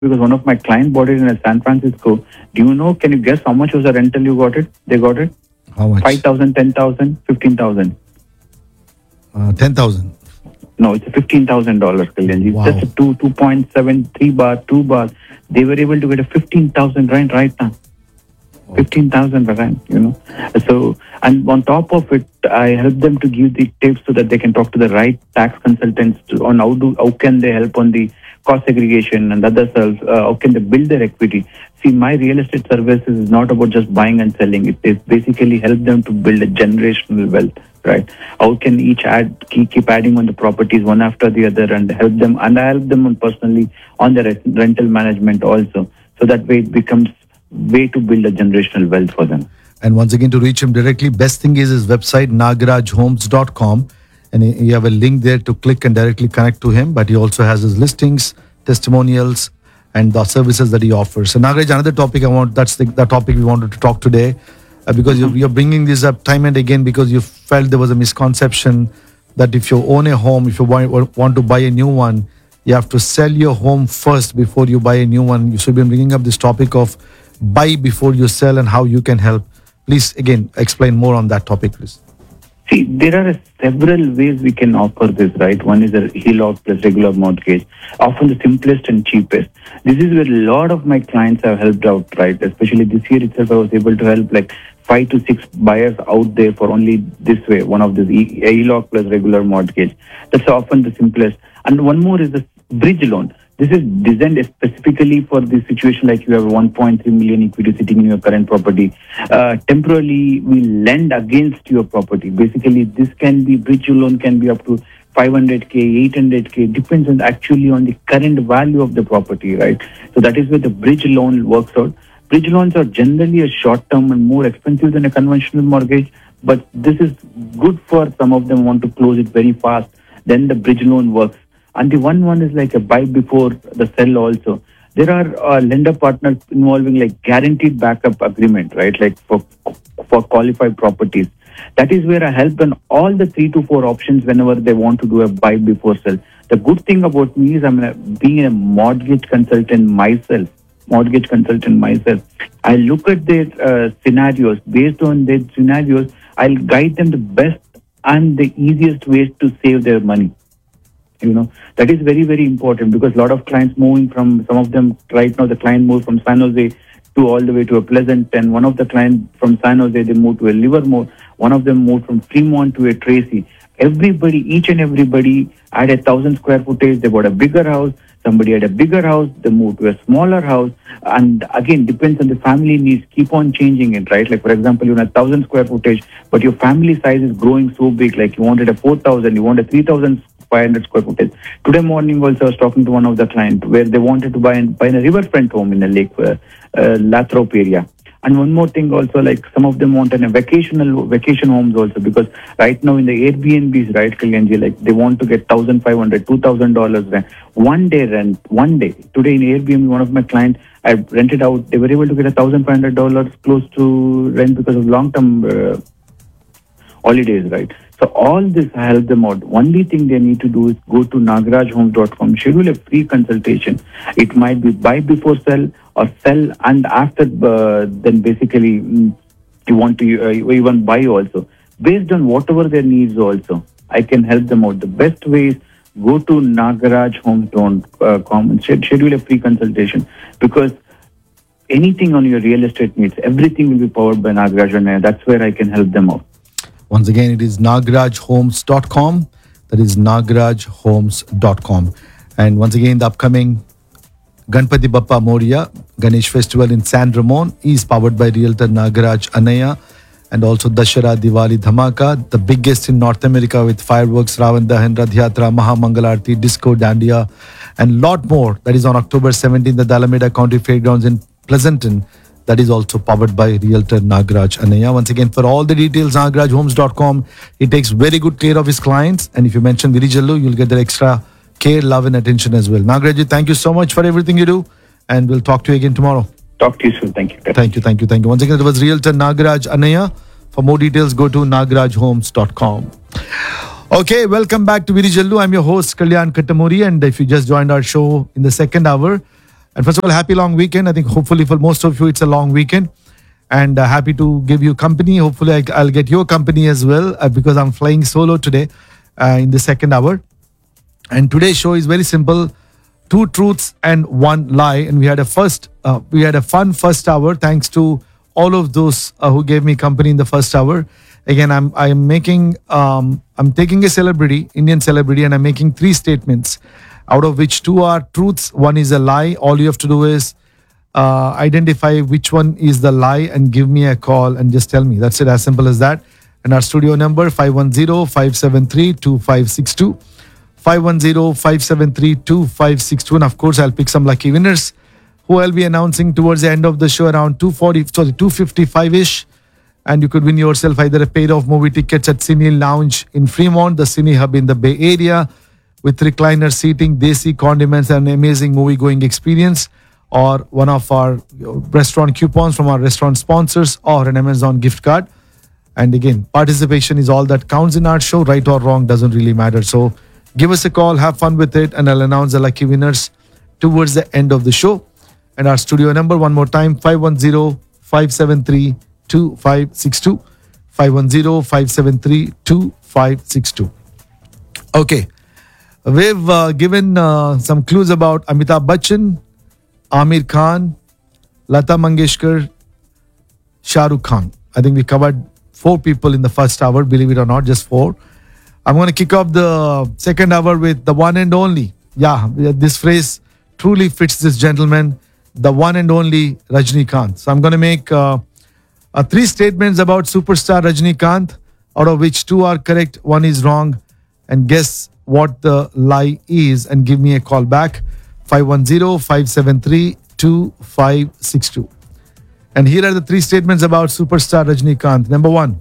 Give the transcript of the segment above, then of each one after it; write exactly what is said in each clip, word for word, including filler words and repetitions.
because one of my clients bought it in San Francisco. Do you know? Can you guess how much was the rental you got it? They got it How much? five thousand, ten thousand, fifteen thousand. Uh, ten thousand. No, it's a fifteen thousand dollars, Kalyanji. Wow. Just a two two point seven three bar, two bars. They were able to get a fifteen thousand rent right now. Fifteen thousand rent, you know. So, and on top of it, I help them to give the tips so that they can talk to the right tax consultants to, on how do how can they help on the cost segregation and other stuff. Uh, how can they build their equity? See, my real estate services is not about just buying and selling. It is basically help them to build a generational wealth. Right? How can each add keep, keep adding on the properties one after the other and help them, and I help them on personally on the re- rental management also. So that way it becomes way to build a generational wealth for them. And once again, to reach him directly, best thing is his website, nagaraj homes dot com. And you have a link there to click and directly connect to him. But he also has his listings, testimonials, and the services that he offers. So Nagaraj, another topic I want, that's the, the topic we wanted to talk today. Uh, because you're, you're bringing this up time and again because you felt there was a misconception that if you own a home, if you buy, want to buy a new one, you have to sell your home first before you buy a new one. So you've been bringing up this topic of buy before you sell and how you can help. Please, again, explain more on that topic, please. See, there are several ways we can offer this, right? One is a H E L O C plus regular mortgage, often the simplest and cheapest. This is where a lot of my clients have helped out, right? Especially this year itself, I was able to help like five to six buyers out there for only this way, one of this H E L O C plus regular mortgage. That's often the simplest. And one more is the bridge loan. This is designed specifically for the situation like you have one point three million equity sitting in your current property. Uh, temporarily, we lend against your property. Basically, this can be, bridge loan can be up to five hundred K, eight hundred K, depends on actually on the current value of the property, right? So that is where the bridge loan works out. Bridge loans are generally a short term and more expensive than a conventional mortgage, but this is good for some of them want to close it very fast. Then the bridge loan works. And the one one is like a buy before the sell also. There are uh, lender partners involving like guaranteed backup agreement, right? Like for for qualified properties. That is where I help them all the three to four options whenever they want to do a buy before sell. The good thing about me is I'm a, being a mortgage consultant myself, mortgage consultant myself. I look at their uh, scenarios. Based on their scenarios, I'll guide them the best and the easiest ways to save their money. You know, that is very, very important because a lot of clients moving from, some of them right now, the client moved from San Jose to all the way to a Pleasant, and one of the clients from San Jose, they moved to a Livermore. One of them moved from Fremont to a Tracy. Everybody, each and everybody had a thousand square footage. They bought a bigger house. Somebody had a bigger house. They moved to a smaller house. And again, depends on the family needs. Keep on changing it, right? Like, for example, you have a thousand square footage, but your family size is growing so big. Like you wanted a four thousand, you want a three thousand five hundred square footage. Today morning also I was talking to one of the clients where they wanted to buy, an, buy a riverfront home in a lake, uh, uh, Lathrop area. And one more thing also, like some of them want an, a vacational vacation homes also because right now in the Airbnbs, right, Kalyanji, like they want to get one thousand five hundred dollars, two thousand dollars rent, one day rent, one day. Today in Airbnb, one of my clients, I rented out, they were able to get one thousand five hundred dollars close to rent because of long-term uh, holidays, right? So all this I help them out. Only thing they need to do is go to nagaraj homes dot com, schedule a free consultation. It might be buy before sell or sell and after, uh, then basically mm, you want to uh, even buy also. Based on whatever their needs also, I can help them out. The best way is go to nagaraj homes dot com and schedule a free consultation because anything on your real estate needs, everything will be powered by Nagaraj, and that's where I can help them out. Once again, it is nagaraj homes dot com. That is nagaraj homes dot com. And once again, the upcoming Ganpati Bappa Moria Ganesh Festival in San Ramon is powered by Realtor Nagaraj Anaya, and also Dashara Diwali Dhamaka, the biggest in North America with fireworks, Ravan Dahan, Rath Yatra, Mahamangalarti, Disco, Dandiya, and lot more. That is on October seventeenth at the Alameda County Fairgrounds in Pleasanton. That is also powered by Realtor Nagaraj Anaya. Once again, for all the details, nagaraj homes dot com. He takes very good care of his clients. And if you mention Virijallu, you'll get that extra care, love and attention as well. Nagaraj, thank you so much for everything you do. And we'll talk to you again tomorrow. Talk to you soon. Thank you. Thank you, thank you, thank you. Once again, it was Realtor Nagaraj Anaya. For more details, go to nagaraj homes dot com. Okay, welcome back to Virijallu. I'm your host, Kalyan Kattamuri. And if you just joined our show in the second hour, And first of all, happy long weekend. I think hopefully for most of you, it's a long weekend. And uh, happy to give you company. Hopefully, I, I'll get your company as well uh, because I'm flying solo today uh, in the second hour. And today's show is very simple: two truths and one lie. And we had a first, uh, we had a fun first hour. Thanks to all of those uh, who gave me company in the first hour. Again, I'm I'm making, um, I'm taking a celebrity, Indian celebrity, and I'm making three statements, out of which two are truths, one is a lie. All you have to do is uh, identify which one is the lie and give me a call and just tell me. That's it, as simple as that. And our studio number five one zero, five seven three, two five six two, five one zero, five seven three, two five six two. And of course, I'll pick some lucky winners who I'll be announcing towards the end of the show around two forty, sorry, two fifty-five-ish. And you could win yourself either a pair of movie tickets at Cine Lounge in Fremont, the Cine Hub in the Bay Area, with recliner seating, desi condiments, and an amazing movie-going experience, or one of our restaurant coupons from our restaurant sponsors, or an Amazon gift card. And again, participation is all that counts in our show. Right or wrong doesn't really matter. So give us a call, have fun with it, and I'll announce the lucky winners towards the end of the show. And our studio number, one more time, five one zero, five seven three, two five six two, five one zero, five seven three, two five six two. Okay. We've uh, given uh, some clues about Amitabh Bachchan, Amir Khan, Lata Mangeshkar, Shah Rukh Khan. I think we covered four people in the first hour, believe it or not, just four. I'm going to kick off the second hour with the one and only. Yeah, this phrase truly fits this gentleman, the one and only Rajinikanth. So I'm going to make uh, uh, three statements about superstar Rajinikanth, out of which two are correct, one is wrong, and guess what the lie is and give me a call back. five one zero, five seven three, two five six two. And here are the three statements about superstar Rajinikanth. Number one,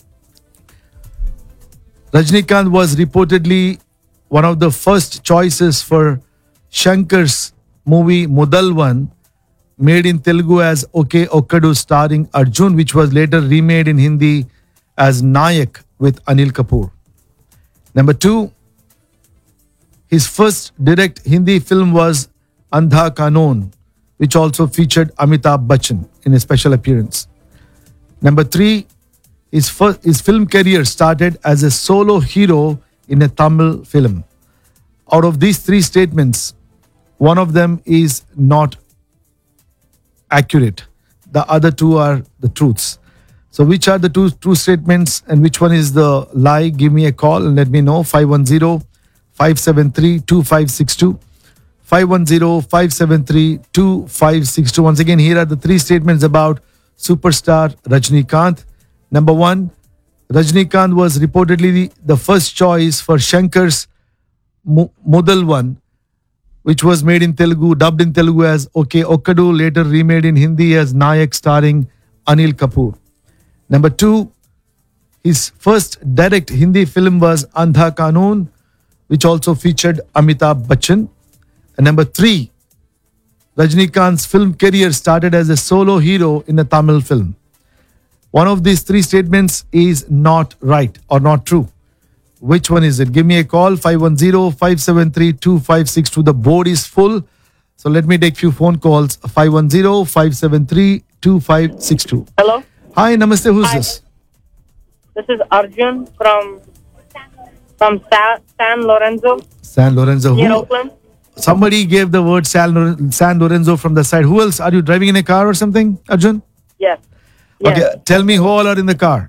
Rajinikanth was reportedly one of the first choices for Shankar's movie Mudalvan, made in Telugu as Okay Okkadu starring Arjun, which was later remade in Hindi as Nayak with Anil Kapoor. Number two, his first direct Hindi film was Andha Kanon, which also featured Amitabh Bachchan in a special appearance. Number three, his, first, his film career started as a solo hero in a Tamil film. Out of these three statements, one of them is not accurate. The other two are the truths. So which are the two true statements and which one is the lie? Give me a call and let me know. five one zero, five seven three, two five six two, five one zero, five seven three, two five six two. Once again, here are the three statements about superstar Rajinikanth. Number one, Rajinikanth was reportedly the, the first choice for Shankar's Mudalvan, which was made in Telugu, dubbed in Telugu as Okay Okkadu, later remade in Hindi as Nayak starring Anil Kapoor. Number two, his first direct Hindi film was Andha Kanon, which also featured Amitabh Bachchan. And number three, Rajinikanth's film career started as a solo hero in a Tamil film. One of these three statements is not right or not true. Which one is it? Give me a call, five one zero, five seven three, two five six two. The board is full. So let me take few phone calls. five one zero, five seven three, two five six two. Hello. Hi, namaste. Who's Hi. this? This is Arjun from from Sa- San Lorenzo, San Lorenzo. near Who? Oakland. Somebody gave the word San, Lor- San Lorenzo from the side. Who else? Are you driving in a car or something, Arjun? Yes. Yes. Okay, tell me who all are in the car.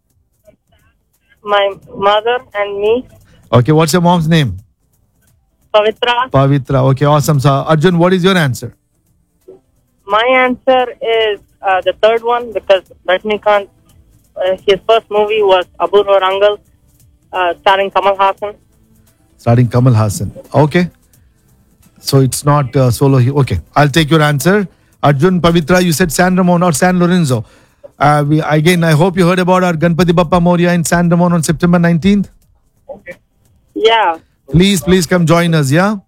My mother and me, Okay, what's your mom's name? Pavitra. Pavitra. Okay, awesome. So, Arjun, what is your answer? My answer is uh, the third one because Rajinikanth, uh, his first movie was Apurva Rangal, uh, starring Kamal Hassan. Starting Kamal Hassan. Okay. So it's not uh, solo. He- okay, I'll take your answer. Arjun, Pavitra, you said San Ramon or San Lorenzo. Uh, we, again, I hope you heard about our Ganpati Bappa Moria in San Ramon on September nineteenth. Yeah. Please, please come join us, yeah?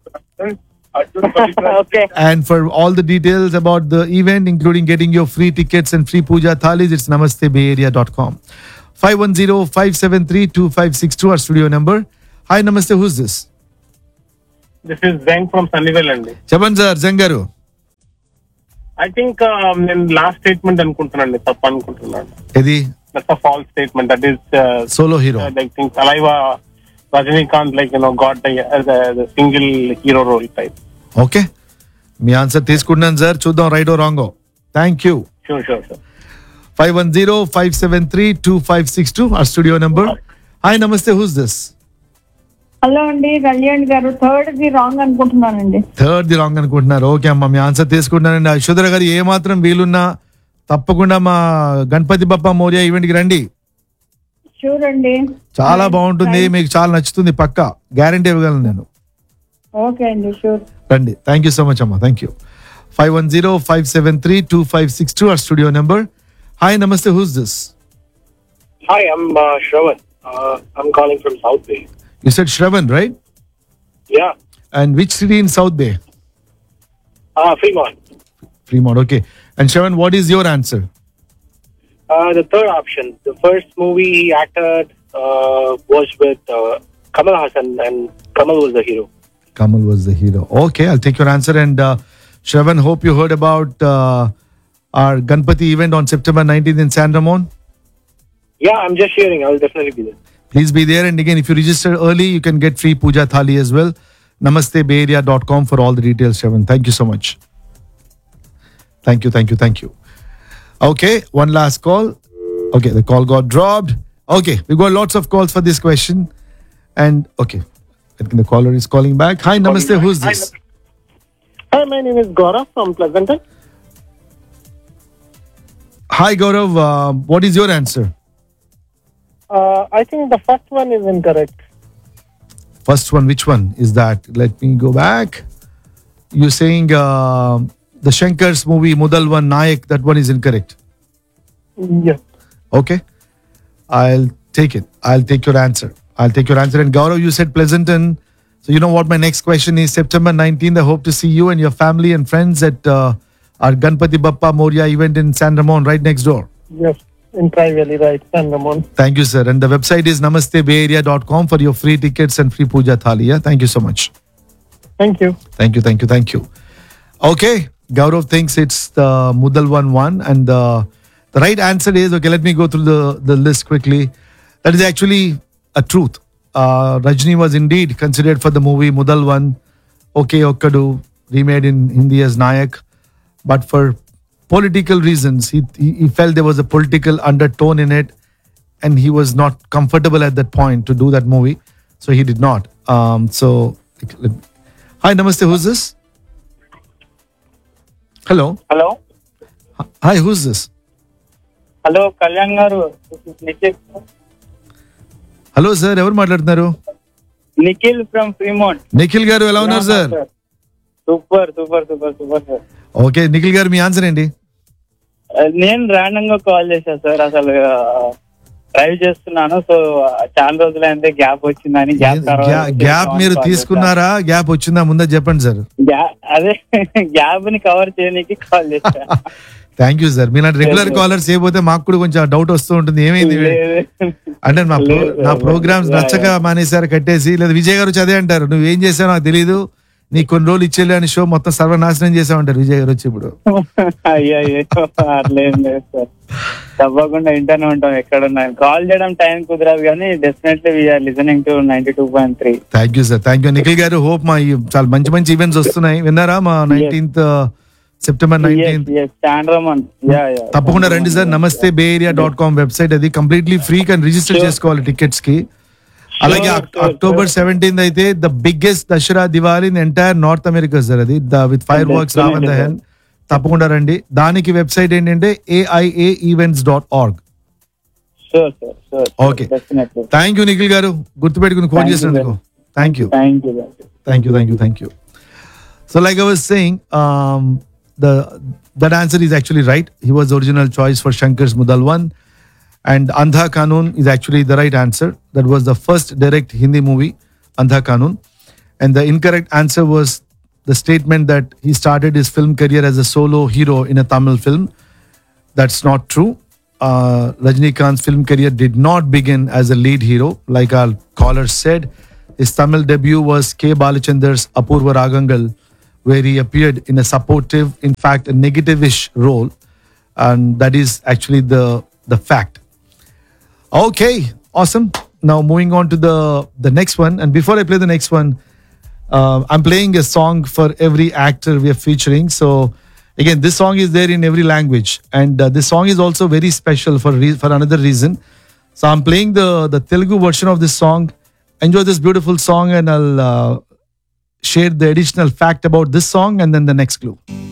Okay. And for all the details about the event, including getting your free tickets and free puja thalis, it's namaste bay area dot com. five one zero, five seven three, two five six two, our studio number. Hi, namaste, who's this? This is Zeng from Sunnyvale అండి. Chaban sir, Zangaru. I think uh, నేను last statement అనుకుంటున్నాను, తప్పు అనుకుంటున్నాను. ఇది That's a false statement. That is uh, solo hero. Uh, I think Salaiva Rajinikanth, like, you know, got the, uh, the, the single hero role type. Okay, me answer తీసుకుంటున్నాను sir. చూద్దాం right oh రాంగో. Thank you. Sure, sure, sure. Five one zero five seven three two five six two our studio number. Hi నమస్తే, who's this? Hello అండి, కళ్యాణ్ గారు. Third the wrong అనుకుంటున్నానండి. Third the wrong అనుకుంటున్నారు. Okay అమ్మా, మీ answer తీసుకుంటున్నానండి. యశోధర గారు ఏ మాత్రం వీలున్నా తప్పకుండా మా గణపతి బప్పా మోరియా ఈవెంట్ కి రండి. షూర్ అండి. చాలా బాగుంటుంది, మీకు చాలా నచ్చుతుంది, పక్కా గ్యారంటీ ఇవ్వగలను నేను. ఓకే అండి, షూర్. రండి. థ్యాంక్ యూ సో మచ్ అమ్మా, thank you. Five one zero five seven three two five six two our studio number. Hi నమస్తే, who's this? Hi, I'm uh, Shravan. Uh, I'm calling from South Bay. You said Shravan, right? Yeah. And which city in South Bay? Uh, Fremont. Fremont, okay. And Shravan, what is your answer? Uh, the third option. The first movie he acted uh, was with uh, Kamal Hassan, and Kamal was the hero. Kamal was the hero. Okay, I'll take your answer. And uh, Shravan, hope you heard about uh, our Ganpati event on September nineteenth in San Ramon. Yeah, I'm just hearing. I'll definitely be there. Please be there. And again, if you register early, you can get free puja thali as well. namaste bay area dot com for all the details, Shravan. Thank you so much. Thank you, thank you, thank you. Okay, one last call. Okay, the call got dropped. Okay, we got lots of calls for this question. And okay, I think the caller is calling back. Hi, namaste. Who's this? Hi, my name is Gaurav from Pleasanton. Hi, Gaurav. Uh, what is your answer? Uh, I think the first one is incorrect. First one, which one is that? Let me go back. You're saying uh, the Shankar's movie Mudalwan Nayak, that one is incorrect. Yes. Okay, I'll take it. I'll take your answer. I'll take your answer. And Gaurav, you said Pleasanton. So you know what my next question is. September nineteenth, I hope to see you and your family and friends at uh, our Ganpati Bappa Moria event in San Ramon, right next door. Yes, in Tri Valley, right, San Ramon. Thank you, sir. And the website is namaste bay area dot com for your free tickets and free puja thali. Yeah? Thank you so much. Thank you. Thank you, thank you, thank you. Okay, Gaurav thinks it's the Mudalwan one, and the the right answer is, okay, let me go through the, the list quickly. That is actually a truth. Uh, Rajni was indeed considered for the movie Mudalwan, Okay Okkadu, remade in Hindi as Nayak, but for political reasons, he, he he felt there was a political undertone in it, and he was not comfortable at that point to do that movie, so he did not. Um, so, hi, namaste. Who's this? Hello. Hello. Hi, who's this? Hello, Kalyan garu. Nikhil. Hello sir, ఎవరు మాట్లాడుతున్నారు? Nikhil from Fremont. Nikhil గారు ఎలా ఉన్నారు sir? Super super super super sir. Okay, Nikhil గారు మీ answer ఏంటి? నేను random గా call చేశాను సార్. అసలు డ్రైవ్ చేస్తున్నాను, సో చాలా రోజులైందే గ్యాప్ వచ్చిందని. గ్యాప్ గ్యాప్ మీరు తీసుకున్నారా? గ్యాప్ వచ్చిందా? ముందే చెప్పండి సార్. అదే గ్యాప్ ని కవర్ చేయడానికి కాల్ చేశాను. Thank you sir. మీరు రెగ్యులర్ కాలర్స్ చేయబోతే మాకు కూడా కొంచెం డౌట్ వస్తూ ఉంటుంది, ఏమైంది అంటే నా నా ప్రోగ్రామ్స్ నచ్చక మానేసారు కట్టేసి, లేదా విజయ్ గారు వచ్చి అదే అంటారు, నువ్వు ఏం చేసావు నాకు తెలీదు, నీకు కొన్ని రోజులు ఇచ్చేలే అని షో మొత్తం సర్వనాశనం చేసామంటారు విజయ్ గారు వచ్చి. ఇప్పుడు అయ్యో అట్లేం లేదు సార్, తప్పకుండా ఇంటర్నే ఉంటాం. ఎక్కడున్నా కాల్ చేయడం టైం కుదరదు, కానీ definitely we are listening to ninety two point three. Thank you sir, thank you Nikhil గారు. హోప్ మా చాలా మంచి మంచి ఈవెంట్స్ వస్తున్నాయి, విన్నారా? మా నైన్టీన్త్ సెప్టెంబర్ నైన్టీన్త్ తప్పకుండా రండి సార్. నమస్తే బే ఏరియా డాట్ కామ్ వెబ్సైట్, అది కంప్లీట్లీ ఫ్రీ, కానీ రిజిస్టర్ చేసుకోవాలి టికెట్స్ కి. అలాగే అక్టోబర్ సెవెంటీన్త్ అయితే the biggest Dasara Diwali in entire north America sir, అది with fire works Raven Dahan. తప్పకుండా రండి. దానికి వెబ్సైట్ ఏంటంటే AIA events dot org. Okay, thank you Nikhil గారు, గుర్తుపెట్టుకుని ఫోన్ చేసినందుకు. Thank you thank you thank you thank you. So like I was saying, the that answer is actually right. He was the original choice for Shankar's Mudalwan, and Andha Kanun is actually the right answer. That was the first direct Hindi movie, Andha Kanun. And the incorrect answer was the statement that he started his film career as a solo hero in a Tamil film. That's not true. Uh, Rajinikanth's film career did not begin as a lead hero, like our caller said. His Tamil debut was K. Balachander's Apurva Ragangal, where he appeared in a supportive, in fact, a negative-ish role, and that is actually the the fact. Okay, awesome. Now moving on to the the next one, and before I play the next one, uh, I'm playing a song for every actor we are featuring. So again, this song is there in every language, and uh, this song is also very special for re- for another reason. So I'm playing the the Telugu version of this song. Enjoy this beautiful song, and I'll uh, share the additional fact about this song and then the next clue.